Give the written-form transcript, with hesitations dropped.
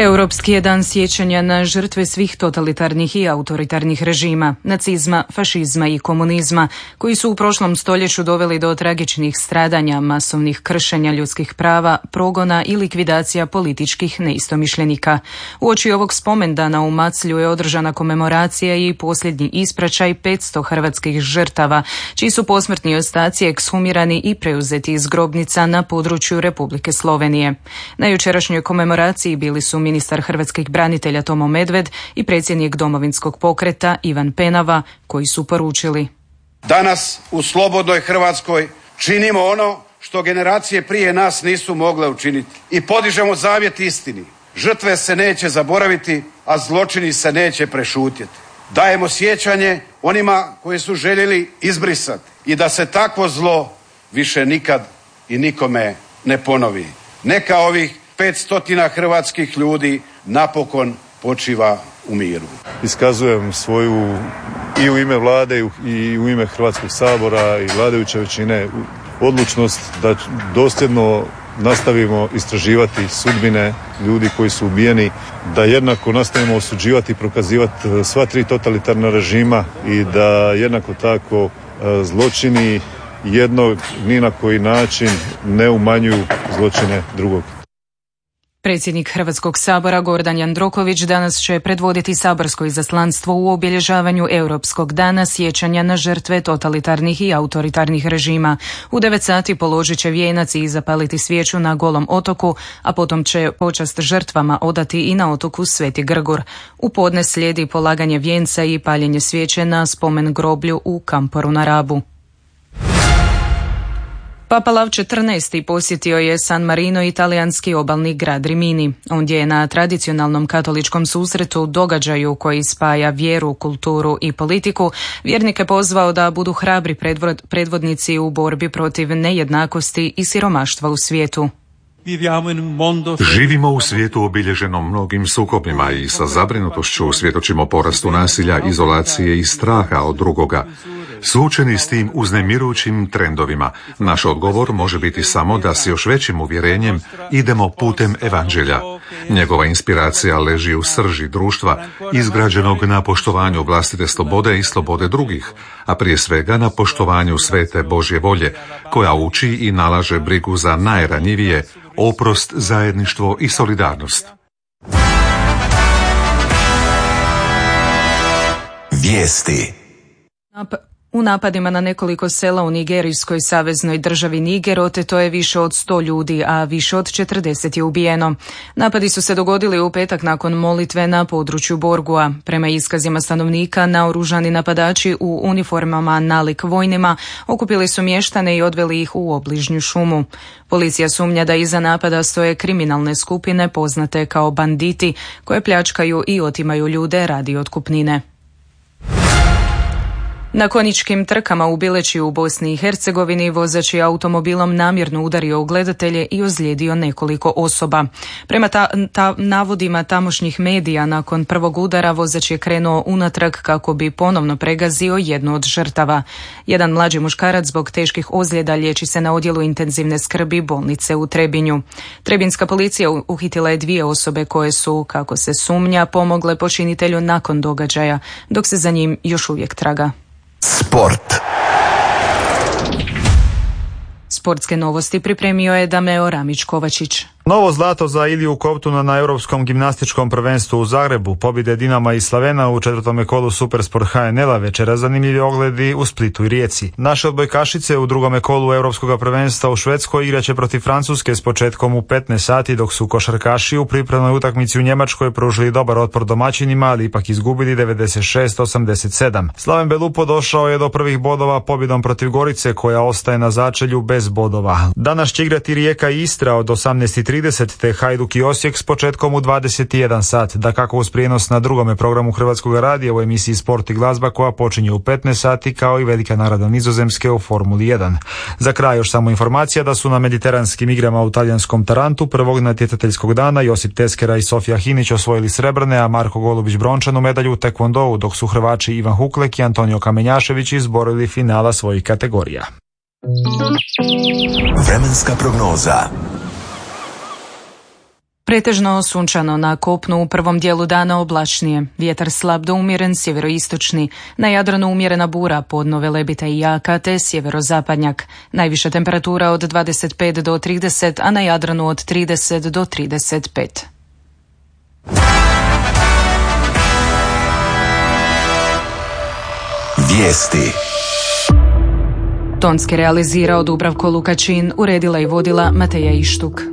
Europski je dan sjećanja na žrtve svih totalitarnih i autoritarnih režima, nacizma, fašizma i komunizma, koji su u prošlom stoljeću doveli do tragičnih stradanja, masovnih kršenja ljudskih prava, progona i likvidacija političkih neistomišljenika. Uoči ovog spomendana u Maclju je održana komemoracija i posljednji ispraćaj 500 hrvatskih žrtava, čiji su posmrtni ostaci ekshumirani i preuzeti iz grobnica na području Republike Slovenije. Na jučerašnjoj komemoraciji bili su ministar hrvatskih branitelja Tomo Medved i predsjednik Domovinskog pokreta Ivan Penava, koji su poručili: Danas u slobodnoj Hrvatskoj činimo ono što generacije prije nas nisu mogle učiniti i podižemo zavjet istini. Žrtve se neće zaboraviti, a zločini se neće prešutjeti. Dajemo sjećanje onima koji su željeli izbrisati i da se takvo zlo više nikad i nikome ne ponovi. Neka ovih 500 hrvatskih ljudi napokon počiva u miru. Iskazujem svoju i u ime vlade i u ime Hrvatskog sabora i vladajuće većine odlučnost da dosljedno nastavimo istraživati sudbine ljudi koji su ubijeni, da jednako nastavimo osuđivati i prokazivati sva tri totalitarna režima i da jednako tako zločini jednog ni na koji način ne umanjuju zločine drugog. Predsjednik Hrvatskog sabora Gordan Jandroković danas će predvoditi saborsko izaslanstvo u obilježavanju Europskog dana sjećanja na žrtve totalitarnih i autoritarnih režima. U 9 sati položit će vijenac i zapaliti svijeću na Golom otoku, a potom će počast žrtvama odati i na otoku Sveti Grgur. U podne slijedi polaganje vijenca i paljenje svijeće na spomen groblju u Kamporu na Rabu. Papa Lav XIV. Posjetio je San Marino i talijanski obalni grad Rimini. Ondje je na tradicionalnom katoličkom susretu, događaju koji spaja vjeru, kulturu i politiku, vjernike pozvao da budu hrabri predvodnici u borbi protiv nejednakosti i siromaštva u svijetu. Živimo u svijetu obilježenom mnogim sukobima i sa zabrinutošću svjedočimo porastu nasilja, izolacije i straha od drugoga. Suočeni s tim uznemirujućim trendovima, naš odgovor može biti samo da s još većim uvjerenjem idemo putem evanđelja. Njegova inspiracija leži u srži društva, izgrađenog na poštovanju vlastite slobode i slobode drugih, a prije svega na poštovanju svete Božje volje, koja uči i nalaže brigu za najranjivije, oprost, zajedništvo i solidarnost. Vijesti. U napadima na nekoliko sela u nigerijskoj saveznoj državi Niger oteto je više od 100 ljudi, a više od 40 je ubijeno. Napadi su se dogodili u petak nakon molitve na području Borgua. Prema iskazima stanovnika, naoružani napadači u uniformama nalik vojnima okupili su mještane i odveli ih u obližnju šumu. Policija sumnja da iza napada stoje kriminalne skupine poznate kao banditi, koje pljačkaju i otimaju ljude radi otkupnine. Na konjičkim trkama u Bileću u Bosni i Hercegovini vozač je automobilom namjerno udario u gledatelje i ozlijedio nekoliko osoba. Prema navodima tamošnjih medija, nakon prvog udara vozač je krenuo unatrag kako bi ponovno pregazio jednu od žrtava. Jedan mlađi muškarac zbog teških ozljeda liječi se na odjelu intenzivne skrbi bolnice u Trebinju. Trebinska policija uhitila je 2 osobe koje su, kako se sumnja, pomogle počinitelju nakon događaja, dok se za njim još uvijek traga. Sport. Sportske novosti pripremio je Dameo Ramić-Kovačić. Novo zlato za Iliju Kovtuna na Europskom gimnastičkom prvenstvu u Zagrebu, pobjede Dinama i Slavena u 4. kolu Supersport HNL-a, večera zanimljivi ogledi u Splitu i Rijeci. Naše odbojkašice u 2. kolu Europskog prvenstva u Švedskoj igraće protiv Francuske s početkom u 15 sati, dok su košarkaši u pripremnoj utakmici u Njemačkoj pružili dobar otpor domaćinima, ali ipak izgubili 96-87. Slaven Belupo došao je do prvih bodova pobjedom protiv Gorice, koja ostaje na začelju bez bodova. Danas će igrati Rijeka i Istra od 18:30 te Hajduk i Osijek s početkom u 21 sat. Dakako uz prijenos na 2. programu Hrvatskog radija u emisiji Sport i glazba, koja počinje u 15 sati, kao i velika nagrada Nizozemske u Formuli 1. Za kraj još samo informacija da su na mediteranskim igrama u talijanskom Tarantu prvog natjecateljskog dana Josip Teskera i Sofija Hinić osvojili srebrne, a Marko Golubić brončanu medalju u tekvondou, dok su Hrvači Ivan Huklek i Antonio Kamenjašević izborili finala svojih kategorija. Vremenska prognoza. Pretežno sunčano, na kopnu u prvom dijelu dana oblačnije. Vjetar slab do umjeren sjeveroistočni. Na Jadranu umjerena bura, podno velebita i jaka, te sjeverozapadnjak. Najviša temperatura od 25 do 30, a na Jadranu od 30 do 35. Vijesti. Tonski realizirao Dubravko Lukačin, uredila i vodila Mateja Ištuk.